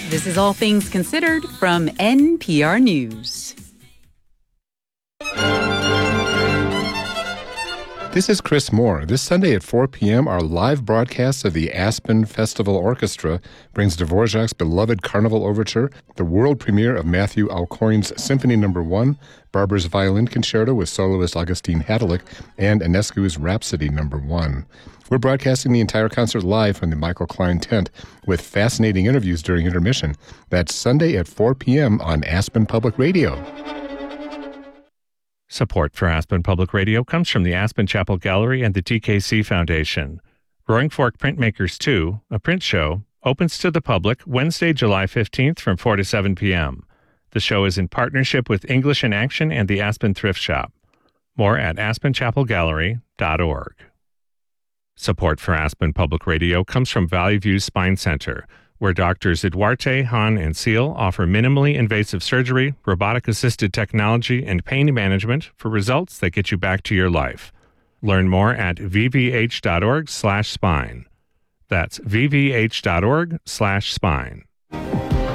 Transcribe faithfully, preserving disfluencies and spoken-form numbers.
This is All Things Considered from N P R News. This is Chris Moore. This Sunday at four p.m., our live broadcast of the Aspen Festival Orchestra brings Dvorak's beloved Carnival Overture, the world premiere of Matthew Alcorn's Symphony Number One, Barber's Violin Concerto with soloist Augustine Hadalick, and Enescu's Rhapsody Number One. We're broadcasting the entire concert live from the Michael Klein tent with fascinating interviews during intermission. That's Sunday at four p.m. on Aspen Public Radio. Support for Aspen Public Radio comes from the Aspen Chapel Gallery and the T K C Foundation. Roaring Fork Printmakers two, a print show, opens to the public Wednesday, July fifteenth from four to seven p.m. The show is in partnership with English in Action and the Aspen Thrift Shop. More at aspen chapel gallery dot org. Support for Aspen Public Radio comes from Valley View Spine Center, where Doctors Eduarte, Hahn, and Seal offer minimally invasive surgery, robotic-assisted technology, and pain management for results that get you back to your life. Learn more at v v h dot org slash spine. That's v v h dot org slash spine.